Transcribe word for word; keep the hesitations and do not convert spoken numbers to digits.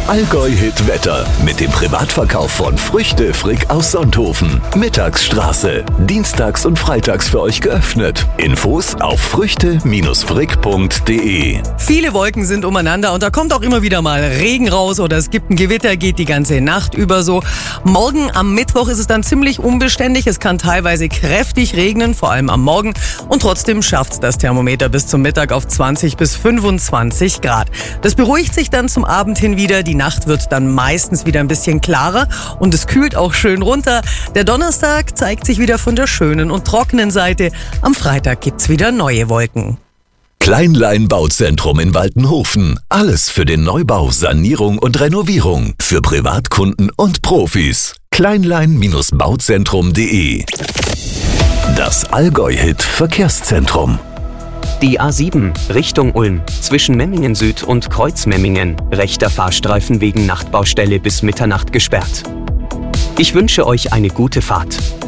Allgäu-Hit Wetter mit dem Privatverkauf von Früchte Frick aus Sonthofen. Mittagsstraße. Dienstags und freitags für euch geöffnet. Infos auf früchte frick punkt de. Viele Wolken sind umeinander und da kommt auch immer wieder mal Regen raus oder es gibt ein Gewitter, geht die ganze Nacht über so. Morgen am Mittwoch ist es dann ziemlich unbeständig. Es kann teilweise kräftig regnen, vor allem am Morgen. Und trotzdem schafft das Thermometer bis zum Mittag auf zwanzig bis fünfundzwanzig Grad. Das beruhigt sich dann zum Abend hin wieder. Die Nacht wird dann meistens wieder ein bisschen klarer und es kühlt auch schön runter. Der Donnerstag zeigt sich wieder von der schönen und trockenen Seite. Am Freitag gibt's wieder neue Wolken. Kleinlein Bauzentrum in Waltenhofen. Alles für den Neubau, Sanierung und Renovierung. Für Privatkunden und Profis. kleinlein bauzentrum punkt de. Das Allgäu-Hit Verkehrszentrum. Die A sieben Richtung Ulm zwischen Memmingen Süd und Kreuzmemmingen. Rechter Fahrstreifen wegen Nachtbaustelle bis Mitternacht gesperrt. Ich wünsche euch eine gute Fahrt.